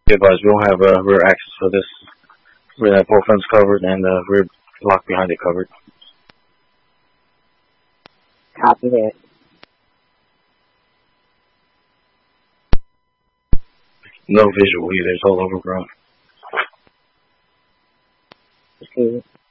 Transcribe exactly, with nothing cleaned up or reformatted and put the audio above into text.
Be advised, we don't have uh, rear access for this. We have both fronts covered and the rear lock behind it covered. Copy that. No visual either. It's all overgrown. Okay.